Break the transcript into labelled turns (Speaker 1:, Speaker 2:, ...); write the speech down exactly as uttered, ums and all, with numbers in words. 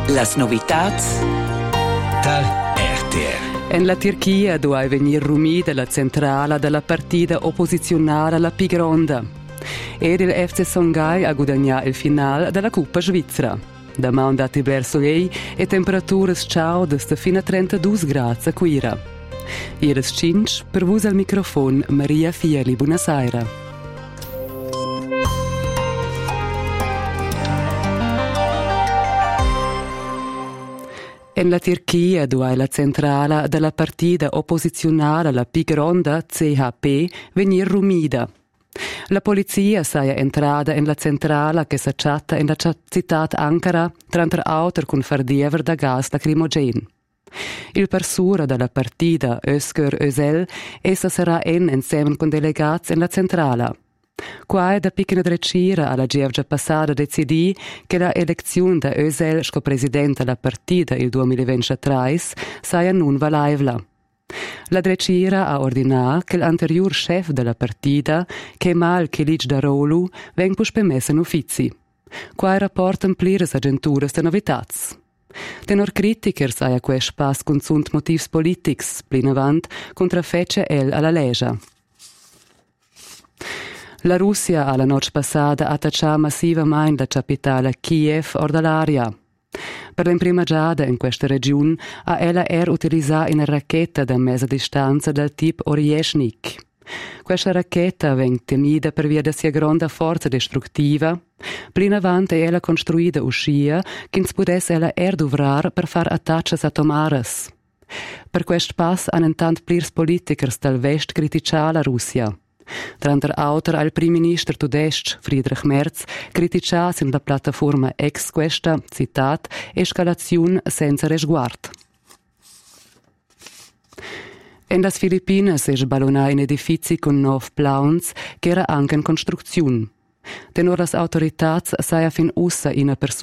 Speaker 1: Las novitats dal R T R.
Speaker 2: En la Turchia doveva venire rumida la centrale della partita opposizionale alla più grande. Ed il F C Songhai ha guadagnato il finale della Coppa Svizzera. Da mandati verso lei e temperature sciaude fino a trentadue gradi a Quira. Ieri cinque per voi al microfono Maria Fieli, buonasera. In la Turchia, dove la centrale della partita opposizionale alla più grande C H P venire rumida. La polizia sia entrata in la centrale che si chatta in la città Ankara tra auto con fardiever da gas lacrimogen. Il persura della partita Özgür Özel essa sarà in insieme con delegati in la centrale. Qua da piccola drecira alla giorgia passata decidì che la elezione da Özel come presidente della partita il duemilaventitré sia non valevla. La drecira ha ordinato che l'anterior chef della partita, Kemal Kılıçdaroğlu, venga permesso in uffizi. Qua rapportano plires agenturas de novitats. Tenor critiker sia questo pas consunt motivs politics, plinavant, contrafece el alla legge. La Russia alla notte passata attacciò massivamente la capitale Kiev or dall'aria. Per l'imprima giada in questa regione ha ella er utilizzata una racchetta da mezza distanza del tipo Oryeshnik. Questa racchetta viene temida per via della sua grande forza distruttiva. Plin avanti ella costruita uscita che si potesse ella er dovrar per far attacci atomares. Per questo passo hanno intanto plirs politikers dal vest criticato la Russia. Tranter autor al primo ministro tudesc Friedrich Merz criticà in la piattaforma ex questa, citat, escalazione senza resguardo. In las Filipinas es ballonà in edifici con nove plauns che era anche in costruzione. Tenor las autorità saia fin ussa una persona